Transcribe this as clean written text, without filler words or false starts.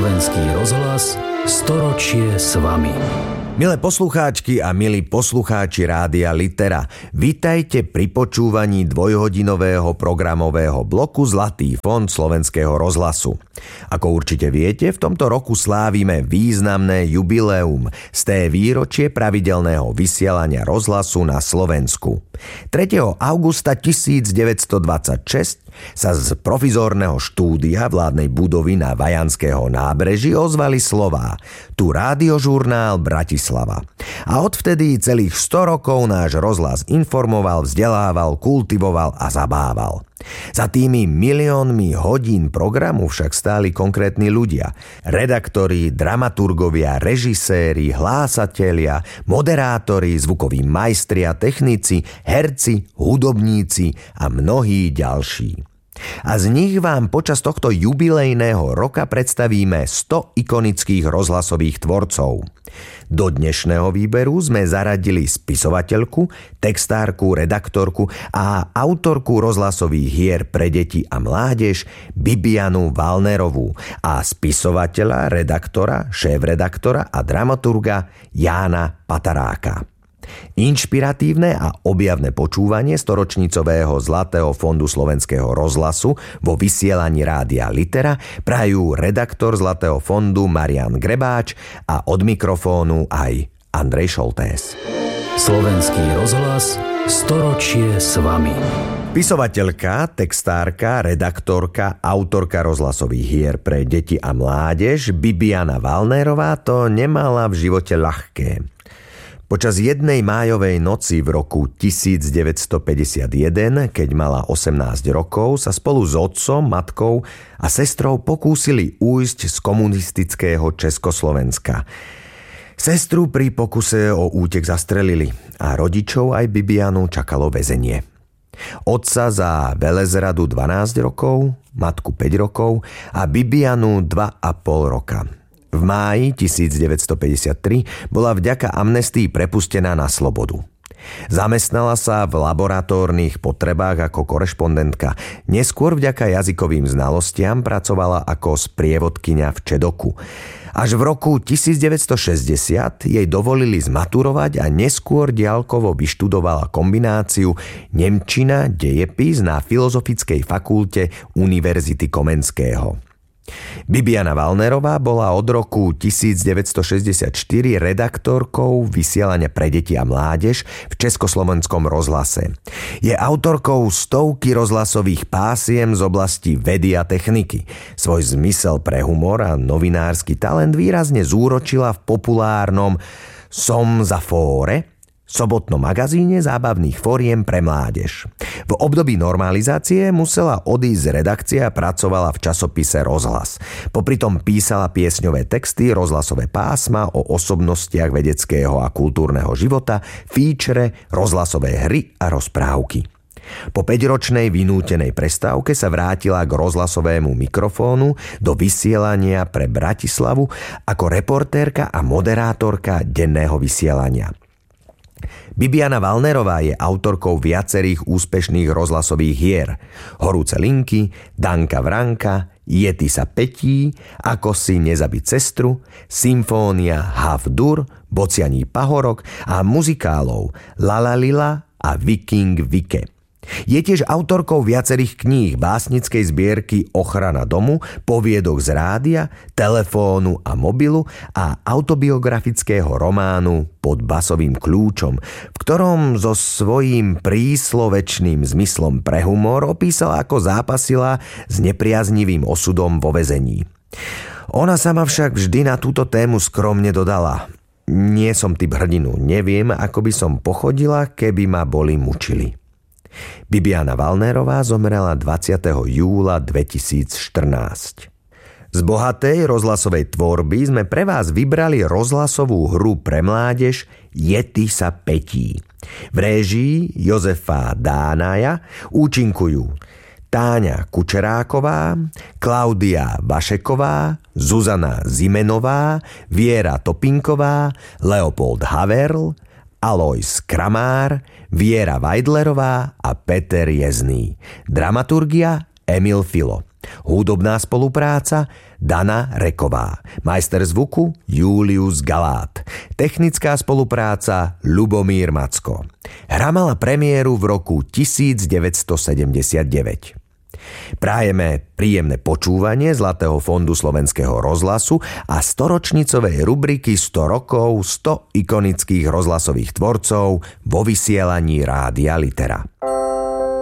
Slovenský rozhlas, storočie s vami. Milé poslucháčky a milí poslucháči Rádia Litera, vitajte pri počúvaní dvojhodinového programového bloku Zlatý fond Slovenského rozhlasu. Ako určite viete, v tomto roku slávime významné jubileum, sté výročie pravidelného vysielania rozhlasu na Slovensku. 3. augusta 1926 sa z provizórneho štúdia vládnej budovy na Vajanského nábreží ozvali slová: tu Rádiožurnál Bratislava. A odvtedy celých 100 rokov náš rozhlas informoval, vzdelával, kultivoval a zabával. Za tými miliónmi hodín programu však stáli konkrétni ľudia. Redaktori, dramaturgovia, režiséri, hlásatelia, moderátori, zvukoví majstri a technici, herci, hudobníci a mnohí ďalší. A z nich vám počas tohto jubilejného roka predstavíme 100 ikonických rozhlasových tvorcov. Do dnešného výberu sme zaradili spisovateľku, textárku, redaktorku a autorku rozhlasových hier pre deti a mládež Bibianu Wallnerovú a spisovateľa, redaktora, šéfredaktora a dramaturga Jána Pataráka. Inšpiratívne a objavné počúvanie storočnicového Zlatého fondu Slovenského rozhlasu vo vysielaní Rádia Litera prajú redaktor Zlatého fondu Marián Grebáč a od mikrofónu aj Andrej Šoltés. Slovenský rozhlas, storočie s vami. Spisovateľka, textárka, redaktorka, autorka rozhlasových hier pre deti a mládež Bibiana Wallnerová to nemala v živote ľahké. Počas jednej májovej noci v roku 1951, keď mala 18 rokov, sa spolu s otcom, matkou a sestrou pokúsili újsť z komunistického Československa. Sestru pri pokuse o útek zastrelili a rodičov aj Bibianu čakalo väzenie. Otca za velezradu 12 rokov, matku 5 rokov a Bibianu 2,5 roka. V máji 1953 bola vďaka amnestii prepustená na slobodu. Zamestnala sa v laboratórnych potrebách ako korešpondentka. Neskôr vďaka jazykovým znalostiam pracovala ako sprievodkyňa v Čedoku. Až v roku 1960 jej dovolili zmaturovať a neskôr diaľkovo vyštudovala kombináciu nemčina, dejepis na Filozofickej fakulte Univerzity Komenského. Bibiana Wallnerová bola od roku 1964 redaktorkou vysielania pre deti a mládež v Československom rozhlase. Je autorkou stovky rozhlasových pásiem z oblasti vedy a techniky. Svoj zmysel pre humor a novinársky talent výrazne zúročila v populárnom Som za fóre, sobotnom magazíne zábavných fóriem pre mládež. V období normalizácie musela odísť z redakcie a pracovala v časopise Rozhlas. Popritom písala piesňové texty, rozhlasové pásma o osobnostiach vedeckého a kultúrneho života, fíčre, rozhlasové hry a rozprávky. Po 5-ročnej vynútenej prestávke sa vrátila k rozhlasovému mikrofónu do vysielania pre Bratislavu ako reportérka a moderátorka denného vysielania. Bibiana Wallnerová je autorkou viacerých úspešných rozhlasových hier: Horúce linky, Danka Vranka, Yeti sa petí, Ako si nezabiť sestru, Symfónia Havdur, Bocianí pahorok a muzikálov Lala Lila a Viking Vike. Je tiež autorkou viacerých kníh, básnickej zbierky Ochrana domu, poviedok z rádia, telefónu a mobilu a autobiografického románu Pod basovým kľúčom, v ktorom so svojím príslovečným zmyslom pre humor opísala, ako zápasila s nepriaznivým osudom vo väzení. Ona sama však vždy na túto tému skromne dodala: nie som typ hrdinu, neviem, ako by som pochodila, keby ma boli mučili. Bibiana Wallnerová zomrela 20. júla 2014. Z bohatej rozhlasovej tvorby sme pre vás vybrali rozhlasovú hru pre mládež Yeti sa petí. V réžii Jozefa Dánaja účinkujú Táňa Kučeráková, Klaudia Vašeková, Zuzana Zimenová, Viera Topinková, Leopold Haverl, Alojz Kramár, Viera Vajdlerová a Peter Jezný. Dramaturgia Emil Filo. Hudobná spolupráca Dana Reková. Majster zvuku Julius Galát. Technická spolupráca Ľubomír Macko. Hra mala premiéru v roku 1979. Prajeme príjemné počúvanie Zlatého fondu Slovenského rozhlasu a storočnicovej rubriky 100 rokov 100 ikonických rozhlasových tvorcov vo vysielaní Rádia Litera.